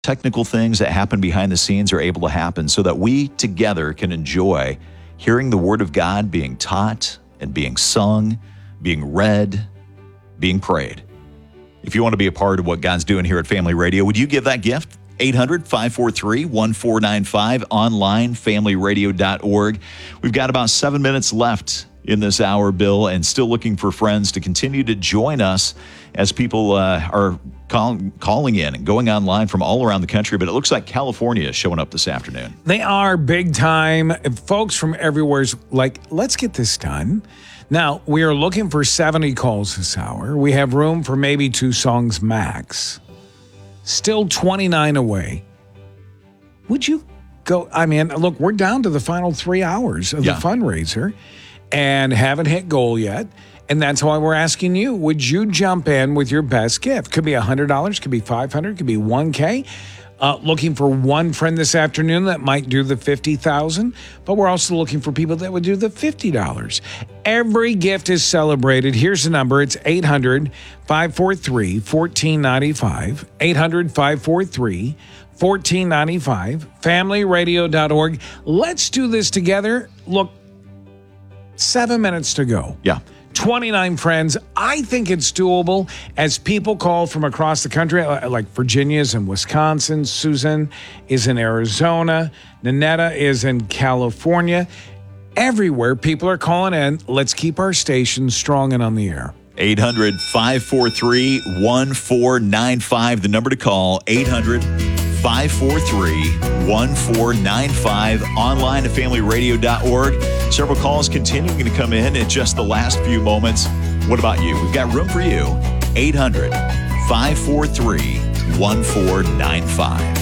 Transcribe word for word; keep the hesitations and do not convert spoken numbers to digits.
technical things that happen behind the scenes are able to happen so that we together can enjoy hearing the Word of God being taught and being sung, being read, being prayed. If you want to be a part of what God's doing here at Family Radio, would you give that gift? eight hundred, five four three, one four nine five, online, family radio dot org. We've got about seven minutes left in this hour, Bill, and still looking for friends to continue to join us as people uh, are call, calling in and going online from all around the country. But it looks like California is showing up this afternoon. They are big time. Folks from everywhere's like, let's get this done. Now, we are looking for seventy calls this hour. We have room for maybe two songs max. Still twenty-nine away. Would you go? I mean, look, we're down to the final three hours of Yeah. the fundraiser and haven't hit goal yet. And that's why we're asking you, would you jump in with your best gift? Could be one hundred dollars, could be five hundred dollars, could be one K. Uh, looking for one friend this afternoon that might do the fifty thousand dollars, but we're also looking for people that would do the fifty dollars. Every gift is celebrated. Here's the number. It's eight hundred, five four three, one four nine five, eight hundred, five four three, one four nine five, family radio dot org. Let's do this together. Look, seven minutes to go. Yeah. twenty-nine friends. I think it's doable as people call from across the country, like Virginia's in Wisconsin, Susan is in Arizona, Nanetta is in California. Everywhere, people are calling in. Let's keep our station strong and on the air. eight hundred, five four three, one four nine five, the number to call, eight hundred, five four three, one four nine five, online at family radio dot org. Several calls continuing to come in in just the last few moments. What about you? We've got room for you. eight hundred, five four three, one four nine five.